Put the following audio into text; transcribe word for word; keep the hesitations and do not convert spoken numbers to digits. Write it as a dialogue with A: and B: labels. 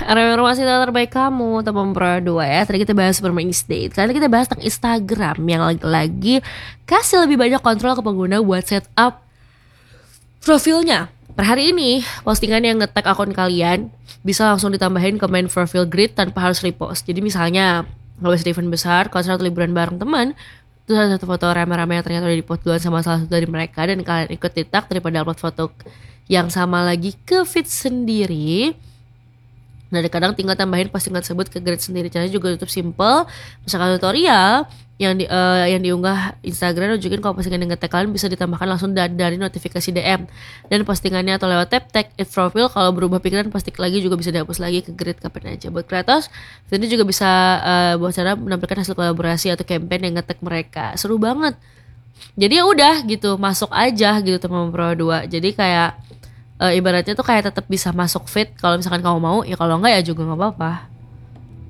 A: Informasi terbaik kamu teman Pro dua ya. Tadi kita bahas bermain date. Kali ini kita bahas tentang Instagram yang lagi-lagi kasih lebih banyak kontrol ke pengguna buat setup profilnya. Per hari ini, postingan yang nge-tag akun kalian bisa langsung ditambahin ke main profile grid tanpa harus repost. Jadi misalnya, kalau bisa event besar, konser atau liburan bareng teman, terus ada satu foto rame-rame yang ternyata udah di-post duluan sama salah satu dari mereka, dan kalian ikut di-tag daripada upload foto yang sama lagi ke feed sendiri. Nah, kadang tinggal tambahin postingan tersebut ke grid sendiri. Caranya juga tutup simple. Misalkan tutorial yang di, uh, yang diunggah Instagram, tunjukin kalau postingan yang nge-tag kalian bisa ditambahkan langsung dari, dari notifikasi D M. Dan postingannya atau lewat tap tag it profile. Kalau berubah pikiran posting lagi juga bisa dihapus lagi ke grid kapan aja. Buat kreator, ini juga bisa uh, buat cara menampilkan hasil kolaborasi atau campaign yang nge-tag mereka. Seru banget. Jadi ya udah gitu, masuk aja gitu teman Pro dua. Jadi kayak Uh, ibaratnya tuh kayak tetap bisa masuk feed kalau misalkan kamu mau, ya kalau enggak ya juga nggak apa-apa.